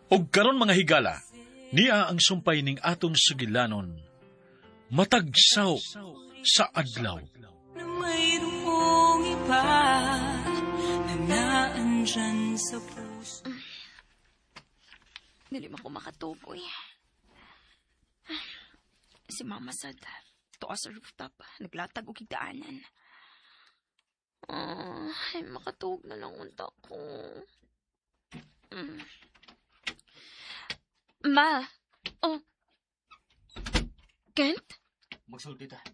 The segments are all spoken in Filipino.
Og karon mga higala, niya ang sumpay ning aton sugilanon, matagsaw sa adlaw. Na mayroong iba na naandyan sa puso. Dili man ko makatukoy. Si Mama Sad, tuwa sa rooftop, naglatag o kigdaanan. Ay, makatulog na lang unta ko. Ma! Oh! Kent? Magsulti ta.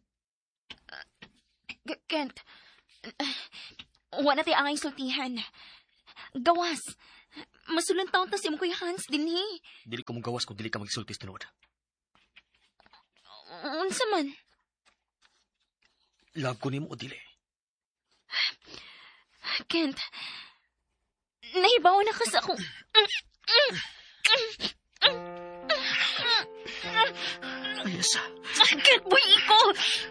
Kent, wala tayo ang sultihan. Gawas. Masulang taon ta si Kuya Hans din Dili ko mong gawas kung dili ka magsulti sa tinuod. Unsa man? Love ko ni mo o dili. Kent, nahibaw na ka sa akong... Ayasa. Kent, boy ko!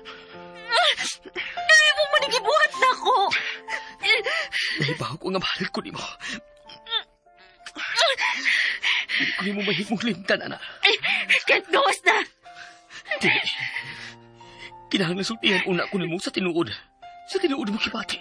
Dali mo manigibuhat na ako! Nahibaw ko nga mahal ko ni mo. Dili ko ni mo mahimong limtan, ana. Kent, gawas na! Dili. Kinahanglan sultihan una ko ni mo sa tinuod. Sa tinuod mo kibati.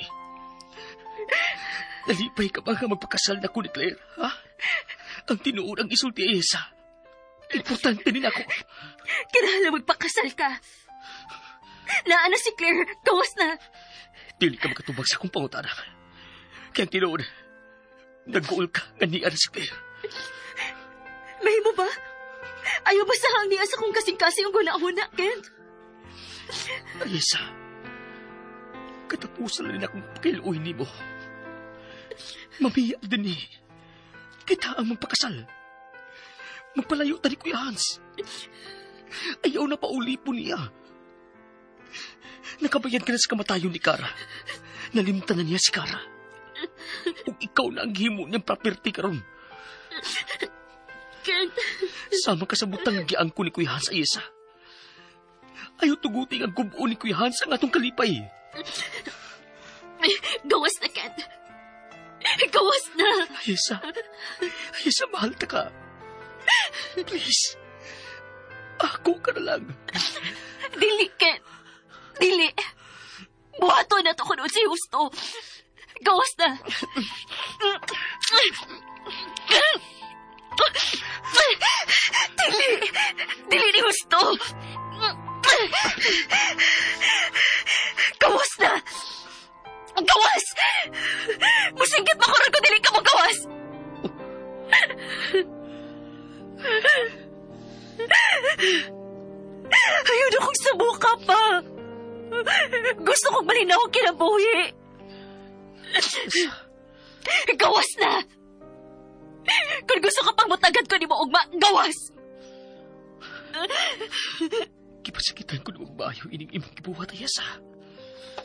Nalipay ka ba nga magpakasal na ko ni Claire, ha? Ang tinuod ang isulti ay isa. Importante din ako. Kinahanglan magpakasal ka. Naana si Claire, gawas na. Dili ka makatubag sa akong pangutana. Kaya ang tinuod, nag-goal ka nga niya na si Claire. May mo ba? Ayaw ba sa hang niya sa kong kasing-kasing ang guna-una, Kent? Ayesa, katapusan na rin akong pakiluoy ni mo. Mamiyak din kita ang magpakasal. Magpalayo ta ni Kuya Hans. Ayaw na pauli po niya. Nakabayan ka na sa kamatayon ni Kara. Nalimtan na niya si Kara. Kung ikaw na ang himo niyang property karon. Kent. Sama ka sa butang giang ko ni Kuya Hans, Ayesa. Ayaw tuguting ang kubo ni Kuya Hans ang atong kalipay. Gawas na, Kent. Gawas na. Ayesa, mahal ta ka. Please, ako ka na lang. Dili, Kent. Dili. Buhato na to kuno si Justo. Gawas na. Dili ni Justo. Gawas na. Gawas! Musingkit makuran ko, dili ka mo gawas! Ayaw na kong sabuka pa. Gusto kong malinaw ang kinabuhi. Gawas na! Kung gusto ka pang mutagad ko ni mo ugma, gawas! Kipasakitan ko na magbayo ining imong gibuhat, Ayesa.